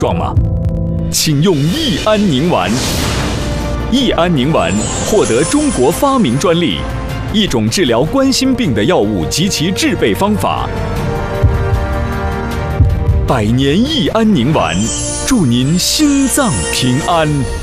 壮吗？请用益安宁丸。益安宁丸获得中国发明专利，一种治疗冠心病的药物及其制备方法。百年益安宁丸，祝您心脏平安。